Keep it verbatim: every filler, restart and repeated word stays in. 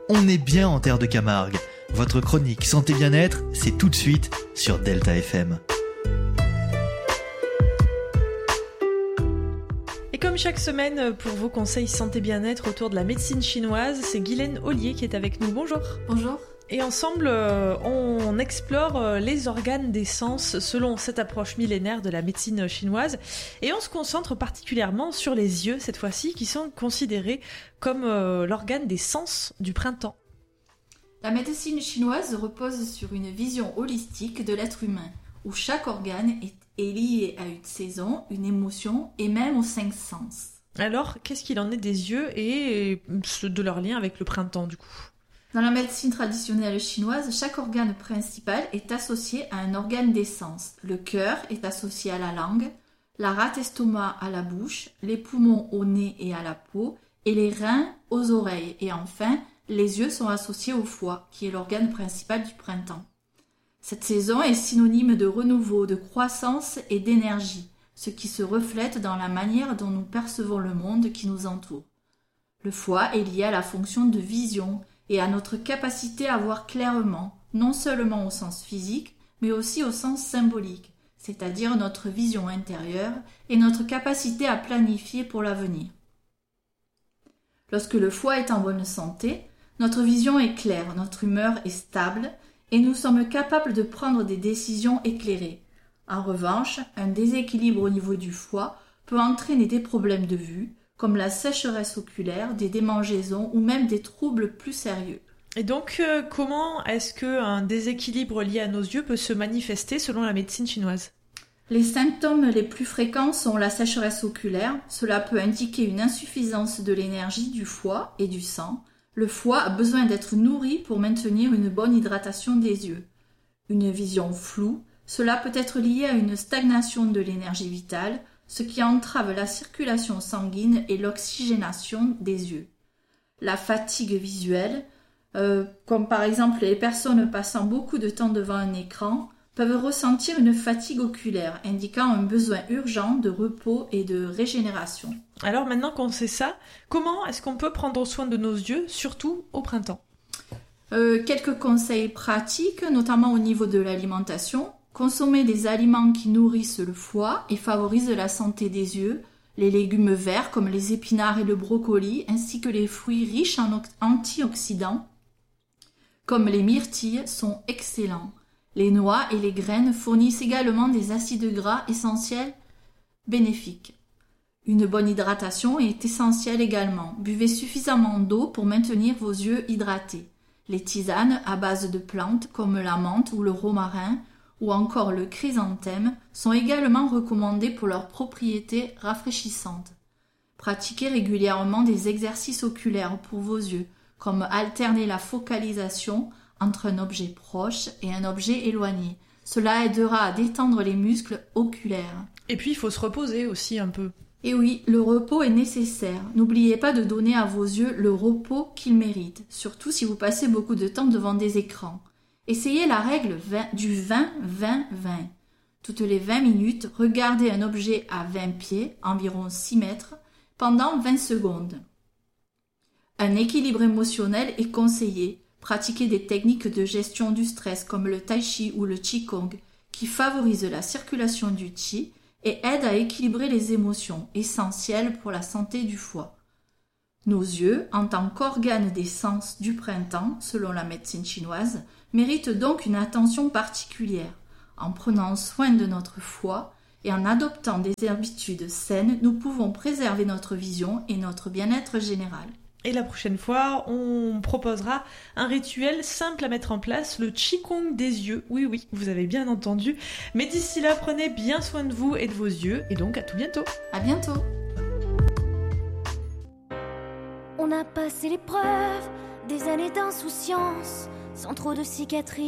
On est bien en terre de Camargue. Votre chronique Santé Bien-être, c'est tout de suite sur Delta F M. Et comme chaque semaine, pour vos conseils santé bien-être autour de la médecine chinoise, c'est Guylaine Ollier qui est avec nous. Bonjour. Bonjour. Et ensemble, on explore les organes des sens selon cette approche millénaire de la médecine chinoise. Et on se concentre particulièrement sur les yeux, cette fois-ci, qui sont considérés comme l'organe des sens du printemps. La médecine chinoise repose sur une vision holistique de l'être humain, où chaque organe est, est lié à une saison, une émotion et même aux cinq sens. Alors, qu'est-ce qu'il en est des yeux et de leur lien avec le printemps, du coup ? Dans la médecine traditionnelle chinoise, chaque organe principal est associé à un organe des sens. Le cœur est associé à la langue, la rate estomac à la bouche, les poumons au nez et à la peau, et les reins aux oreilles. Et enfin, les yeux sont associés au foie, qui est l'organe principal du printemps. Cette saison est synonyme de renouveau, de croissance et d'énergie, ce qui se reflète dans la manière dont nous percevons le monde qui nous entoure. Le foie est lié à la fonction de vision et à notre capacité à voir clairement, non seulement au sens physique, mais aussi au sens symbolique, c'est-à-dire notre vision intérieure et notre capacité à planifier pour l'avenir. Lorsque le foie est en bonne santé, notre vision est claire, notre humeur est stable et nous sommes capables de prendre des décisions éclairées. En revanche, un déséquilibre au niveau du foie peut entraîner des problèmes de vue, comme la sécheresse oculaire, des démangeaisons ou même des troubles plus sérieux. Et donc, euh, comment est-ce qu'un déséquilibre lié à nos yeux peut se manifester selon la médecine chinoise ? Les symptômes les plus fréquents sont la sécheresse oculaire. Cela peut indiquer une insuffisance de l'énergie du foie et du sang. Le foie a besoin d'être nourri pour maintenir une bonne hydratation des yeux. Une vision floue, cela peut être lié à une stagnation de l'énergie vitale, ce qui entrave la circulation sanguine et l'oxygénation des yeux. La fatigue visuelle, euh, comme par exemple les personnes passant beaucoup de temps devant un écran, peuvent ressentir une fatigue oculaire, indiquant un besoin urgent de repos et de régénération. Alors maintenant qu'on sait ça, comment est-ce qu'on peut prendre soin de nos yeux, surtout au printemps ? euh, Quelques conseils pratiques, notamment au niveau de l'alimentation. Consommer des aliments qui nourrissent le foie et favorisent la santé des yeux, les légumes verts comme les épinards et le brocoli, ainsi que les fruits riches en antioxydants, comme les myrtilles, sont excellents. Les noix et les graines fournissent également des acides gras essentiels bénéfiques. Une bonne hydratation est essentielle également. Buvez suffisamment d'eau pour maintenir vos yeux hydratés. Les tisanes à base de plantes comme la menthe ou le romarin ou encore le chrysanthème sont également recommandés pour leurs propriétés rafraîchissantes. Pratiquez régulièrement des exercices oculaires pour vos yeux, comme alterner la focalisation entre un objet proche et un objet éloigné. Cela aidera à détendre les muscles oculaires. Et puis il faut se reposer aussi un peu. Et oui, le repos est nécessaire. N'oubliez pas de donner à vos yeux le repos qu'ils méritent, surtout si vous passez beaucoup de temps devant des écrans. Essayez la règle vingt, du vingt vingt vingt. Toutes les vingt minutes, regardez un objet à vingt pieds, environ six mètres, pendant vingt secondes. Un équilibre émotionnel est conseillé. Pratiquez des techniques de gestion du stress comme le tai chi ou le qigong qui favorisent la circulation du qi et aident à équilibrer les émotions, essentielles pour la santé du foie. Nos yeux, en tant qu'organes des sens du printemps, selon la médecine chinoise, méritent donc une attention particulière. En prenant soin de notre foie et en adoptant des habitudes saines, nous pouvons préserver notre vision et notre bien-être général. Et la prochaine fois, on proposera un rituel simple à mettre en place, le Qigong des yeux. Oui, oui, vous avez bien entendu. Mais d'ici là, prenez bien soin de vous et de vos yeux. Et donc, à tout bientôt. À bientôt. On a passé l'épreuve des années d'insouciance, sans trop de cicatrices.